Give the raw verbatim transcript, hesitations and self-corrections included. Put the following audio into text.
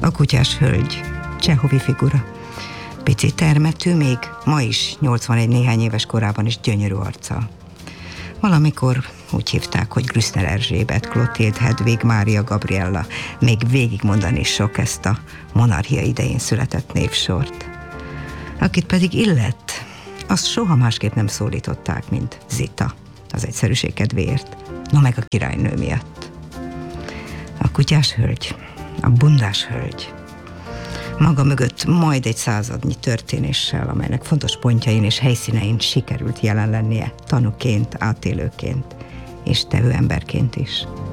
A kutyás hölgy, Csehovi figura. Pici termetű, még ma is nyolcvanegy néhány éves korában is gyönyörű arccal. Valamikor úgy hívták, hogy Grüssner Erzsébet, Klotild, Hedvig, Mária Gabriella, még végigmondani is sok ezt a monarchia idején született névsort. Akit pedig illett, azt soha másképp nem szólították, mint Zita, az egyszerűség kedvéért, no meg a királynő miatt. A kutyás hölgy, a bundás hölgy, maga mögött majd egy századnyi történéssel, amelynek fontos pontjain és helyszínein sikerült jelen lennie, tanúként, átélőként és tevő emberként is.